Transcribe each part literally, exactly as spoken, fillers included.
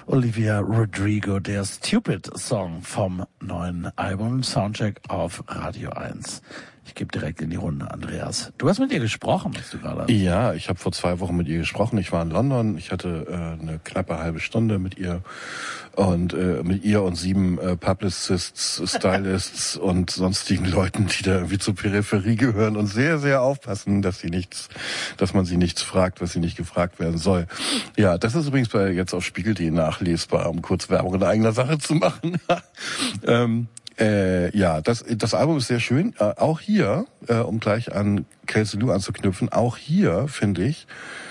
Olivia Rodrigo, der Stupid-Song vom neuen Album Soundcheck auf Radio eins. Ich gebe direkt in die Runde, Andreas. Du hast mit ihr gesprochen, hast du gerade? Ja, ich habe vor zwei Wochen mit ihr gesprochen. Ich war in London. Ich hatte äh, eine knappe halbe Stunde mit ihr und äh, mit ihr und sieben äh, Publicists, Stylists und sonstigen Leuten, die da irgendwie zur Peripherie gehören und sehr, sehr aufpassen, dass sie nichts, dass man sie nichts fragt, was sie nicht gefragt werden soll. Ja, das ist übrigens bei jetzt auf Spiegel punkt de nachlesbar, um kurz Werbung in eigener Sache zu machen. ähm, Äh, ja, das, das Album ist sehr schön. Äh, auch hier, äh, um gleich an Kelsey Lu anzuknüpfen, auch hier finde ich,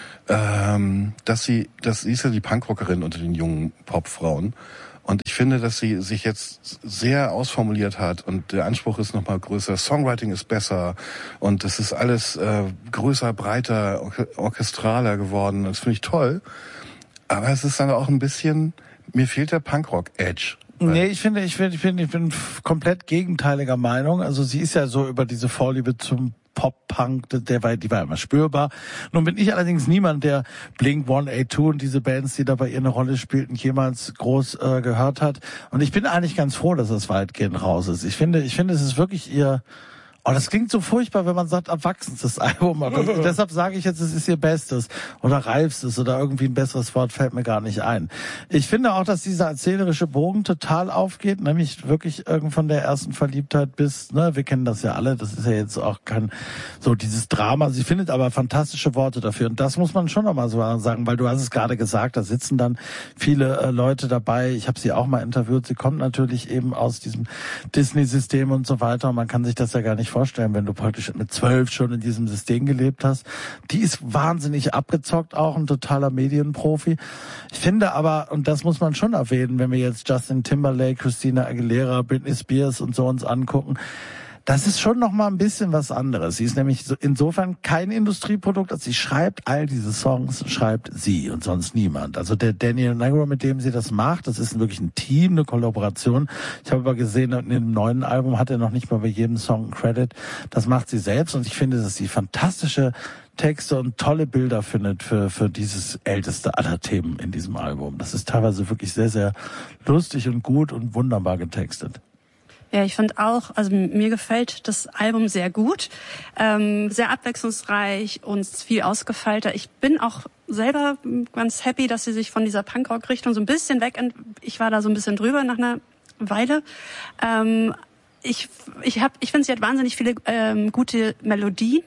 ähm, dass sie, dass sie ist ja die Punkrockerin unter den jungen Popfrauen. Und ich finde, dass sie sich jetzt sehr ausformuliert hat und der Anspruch ist nochmal größer. Songwriting ist besser und das ist alles äh, größer, breiter, or- orchestraler geworden. Das finde ich toll. Aber es ist dann auch ein bisschen, mir fehlt der Punkrock-Edge. Nee, ich finde, ich finde, ich finde, ich bin komplett gegenteiliger Meinung. Also sie ist ja so über diese Vorliebe zum Pop-Punk, der war, die war immer spürbar. Nun bin ich allerdings niemand, der Blink one eighty-two und diese Bands, die da bei ihr eine Rolle spielten, jemals groß äh, gehört hat. Und ich bin eigentlich ganz froh, dass es weitgehend raus ist. Ich finde, ich finde, es ist wirklich ihr... Oh, das klingt so furchtbar, wenn man sagt, erwachsenstes Album. Aber deshalb sage ich jetzt, es ist ihr Bestes oder reifstes oder irgendwie ein besseres Wort fällt mir gar nicht ein. Ich finde auch, dass dieser erzählerische Bogen total aufgeht, nämlich wirklich irgend von der ersten Verliebtheit bis, ne, wir kennen das ja alle, das ist ja jetzt auch kein, so dieses Drama. Sie findet aber fantastische Worte dafür und das muss man schon nochmal so sagen, weil du hast es gerade gesagt, da sitzen dann viele äh, Leute dabei. Ich habe sie auch mal interviewt. Sie kommt natürlich eben aus diesem Disney-System und so weiter und man kann sich das ja gar nicht vorstellen, wenn du praktisch mit zwölf schon in diesem System gelebt hast. Die ist wahnsinnig abgezockt, auch ein totaler Medienprofi. Ich finde aber, und das muss man schon erwähnen, wenn wir jetzt Justin Timberlake, Christina Aguilera, Britney Spears und so uns angucken, das ist schon noch mal ein bisschen was anderes. Sie ist nämlich so insofern kein Industrieprodukt, als sie schreibt all diese Songs, schreibt sie und sonst niemand. Also der Daniel Negro, mit dem sie das macht, das ist wirklich ein Team, eine Kollaboration. Ich habe aber gesehen, in dem neuen Album hat er noch nicht mal bei jedem Song einen Credit. Das macht sie selbst und ich finde, dass sie fantastische Texte und tolle Bilder findet für für dieses älteste aller Themen in diesem Album. Das ist teilweise wirklich sehr, sehr lustig und gut und wunderbar getextet. Ja, ich finde auch, also mir gefällt das Album sehr gut, ähm, sehr abwechslungsreich und viel ausgefeilter. Ich bin auch selber ganz happy, dass sie sich von dieser Punkrock-Richtung so ein bisschen weg, ich war da so ein bisschen drüber nach einer Weile. Ähm, ich ich hab, ich finde, sie hat wahnsinnig viele ähm, gute Melodien.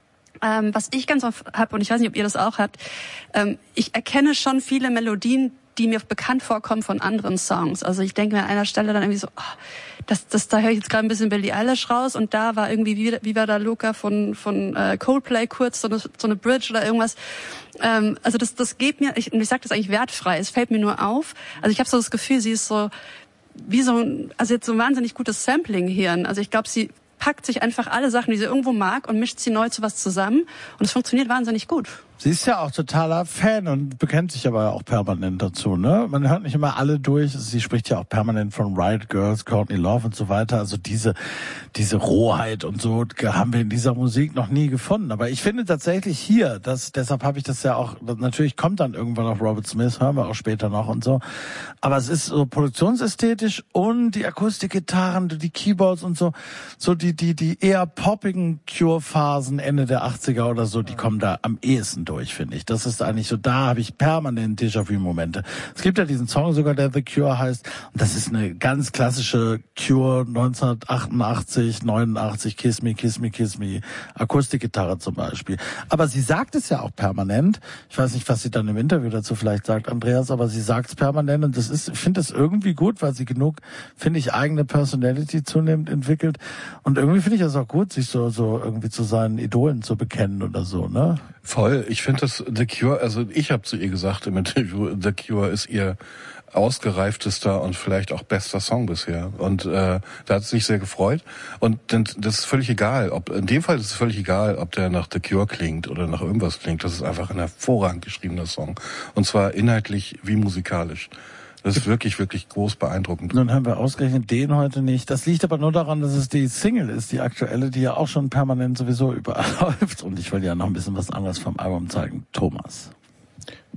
Ähm, was ich ganz oft habe, und ich weiß nicht, ob ihr das auch habt, ähm, ich erkenne schon viele Melodien, die mir bekannt vorkommen von anderen Songs. Also ich denke mir an einer Stelle dann irgendwie so, oh, das, das, da höre ich jetzt gerade ein bisschen Billie Eilish raus und da war irgendwie, wie, wie war da Luca von, von äh, Coldplay kurz, so eine, so eine Bridge oder irgendwas. Ähm, also das, das geht mir, ich, und ich sage das eigentlich wertfrei, es fällt mir nur auf. Also ich habe so das Gefühl, sie ist so, wie so ein, also jetzt so ein wahnsinnig gutes Sampling-Hirn. Also ich glaube, sie packt sich einfach alle Sachen, die sie irgendwo mag und mischt sie neu zu was zusammen und es funktioniert wahnsinnig gut. Sie ist ja auch totaler Fan und bekennt sich aber auch permanent dazu, ne? Man hört nicht immer alle durch. Sie spricht ja auch permanent von Riot Girls, Courtney Love und so weiter. Also diese, diese Rohheit und so haben wir in dieser Musik noch nie gefunden. Aber ich finde tatsächlich hier, das, deshalb habe ich das ja auch, natürlich kommt dann irgendwann noch Robert Smith, hören wir auch später noch und so. Aber es ist so produktionsästhetisch und die Akustikgitarren, die Keyboards und so, so die, die, die eher poppigen Cure-Phasen Ende der achtziger oder so, die kommen da am ehesten durch, finde ich. Das ist eigentlich so, da habe ich permanent Déjà-vu-Momente. Es gibt ja diesen Song sogar, der The Cure heißt, und das ist eine ganz klassische Cure neunzehnhundertachtundachtzig, neunundachtzig, Kiss Me, Kiss Me, Kiss Me, Akustikgitarre zum Beispiel. Aber sie sagt es ja auch permanent. Ich weiß nicht, was sie dann im Interview dazu vielleicht sagt, Andreas, aber sie sagt es permanent und das ist, ich finde es irgendwie gut, weil sie genug, finde ich, eigene Personality zunehmend entwickelt und irgendwie finde ich das auch gut, sich so, so irgendwie zu seinen Idolen zu bekennen oder so, ne? Voll. Ich finde das The Cure, also ich habe zu ihr gesagt im Interview, The Cure ist ihr ausgereiftester und vielleicht auch bester Song bisher. Und äh, da hat sie sich sehr gefreut. Und das ist völlig egal. Ob in dem Fall ist es völlig egal, ob der nach The Cure klingt oder nach irgendwas klingt. Das ist einfach ein hervorragend geschriebener Song. Und zwar inhaltlich wie musikalisch. Das ist wirklich, wirklich groß beeindruckend. Nun haben wir ausgerechnet den heute nicht. Das liegt aber nur daran, dass es die Single ist, die aktuelle, die ja auch schon permanent sowieso überall läuft. Und ich will ja noch ein bisschen was anderes vom Album zeigen. Thomas.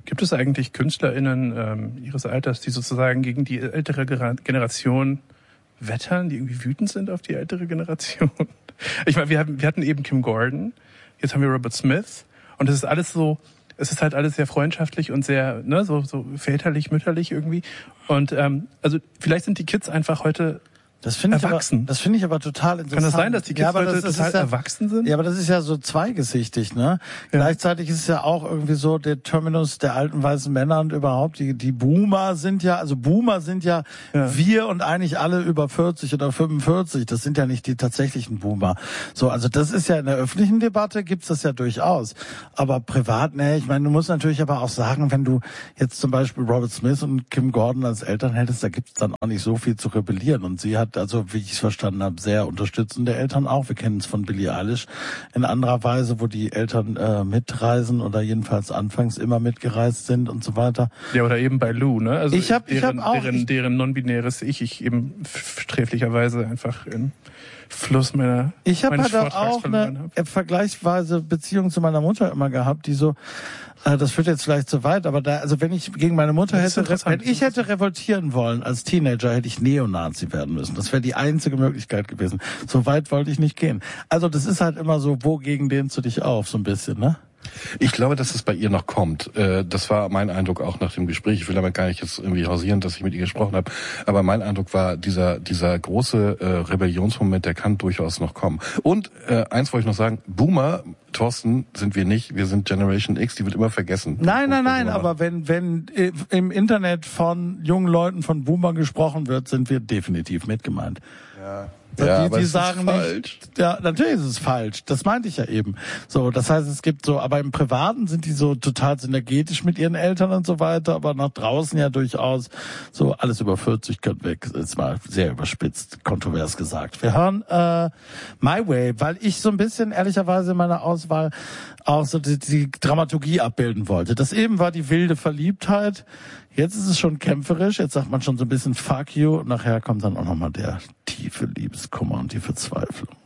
Gibt es eigentlich KünstlerInnen ähm, ihres Alters, die sozusagen gegen die ältere Generation wettern, die irgendwie wütend sind auf die ältere Generation? Ich meine, wir hatten, wir hatten eben Kim Gordon, jetzt haben wir Robert Smith und es ist alles so, es ist halt alles sehr freundschaftlich und sehr, ne, so, so väterlich, mütterlich irgendwie. Und ähm, also vielleicht sind die Kids einfach heute Das finde ich, aber, erwachsen. das finde ich aber total interessant. Kann das sein, dass die Kids ja, aber heute das, das total ist ja, erwachsen sind? Ja, aber das ist ja so zweigesichtig, ne? Ja. Gleichzeitig ist es ja auch irgendwie so der Terminus der alten weißen Männer und überhaupt die, die Boomer sind ja, also Boomer sind ja, ja wir und eigentlich alle über vierzig oder fünfundvierzig. Das sind ja nicht die tatsächlichen Boomer. So, also das ist ja in der öffentlichen Debatte gibt's das ja durchaus. Aber privat, ne, ich meine, du musst natürlich aber auch sagen, wenn du jetzt zum Beispiel Robert Smith und Kim Gordon als Eltern hättest, da gibt's dann auch nicht so viel zu rebellieren. Und sie hat, also wie ich es verstanden habe, sehr unterstützende Eltern auch. Wir kennen es von Billie Eilish in anderer Weise, wo die Eltern äh, mitreisen oder jedenfalls anfangs immer mitgereist sind und so weiter. Ja, oder eben bei Lou, ne? Also ich hab, deren, ich hab auch, deren, ich, deren non-binäres Ich, ich eben sträflicherweise einfach im Fluss meiner Ich habe halt Vortrags auch eine hab. vergleichsweise Beziehung zu meiner Mutter immer gehabt, die so, äh, das führt jetzt vielleicht zu weit, aber da, also wenn ich gegen meine Mutter hätte, wenn ich hätte revoltieren wollen als Teenager, hätte ich Neonazi werden müssen. Das wäre die einzige Möglichkeit gewesen. So weit wollte ich nicht gehen. Also das ist halt immer so, wogegen dehnst du dich auf, so ein bisschen, ne? Ich glaube, dass es bei ihr noch kommt. Das war mein Eindruck auch nach dem Gespräch. Ich will damit gar nicht jetzt irgendwie hausieren, dass ich mit ihr gesprochen habe. Aber mein Eindruck war, dieser dieser große äh, Rebellionsmoment, der kann durchaus noch kommen. Und äh, eins wollte ich noch sagen, Boomer, Thorsten, sind wir nicht. Wir sind Generation X, die wird immer vergessen. Nein, nein, nein, aber wenn wenn im Internet von jungen Leuten von Boomer gesprochen wird, sind wir definitiv mit gemeint. Ja. Die, ja, die sagen falsch. Nicht, ja, natürlich ist es falsch. Das meinte ich ja eben. So, das heißt, es gibt so, aber im Privaten sind die so total synergetisch mit ihren Eltern und so weiter, aber nach draußen ja durchaus so alles über vierzig können weg. Ist mal sehr überspitzt, kontrovers gesagt. Wir hören äh, My Way, weil ich so ein bisschen ehrlicherweise in meiner Auswahl auch so die, die Dramaturgie abbilden wollte. Das eben war die wilde Verliebtheit. Jetzt ist es schon kämpferisch, jetzt sagt man schon so ein bisschen Fuck you und nachher kommt dann auch nochmal der tiefe Liebeskummer und die Verzweiflung.